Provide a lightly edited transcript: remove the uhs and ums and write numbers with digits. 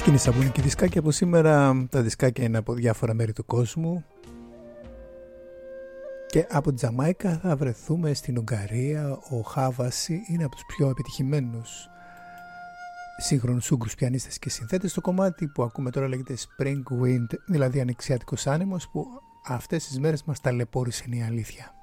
Σκηνή Σαπούνι και δισκάκια. Από σήμερα τα δισκάκια είναι από διάφορα μέρη του κόσμου. Και από τη Τζαμάικα θα βρεθούμε στην Ουγγαρία. Ο Χάβαση είναι από τους πιο επιτυχημένους σύγχρονους Ούγγρους πιανίστες και συνθέτες. Το κομμάτι που ακούμε τώρα λέγεται Spring Wind, δηλαδή ανοιξιάτικος άνεμος, που αυτές τις μέρες μας ταλαιπώρησε, είναι η αλήθεια.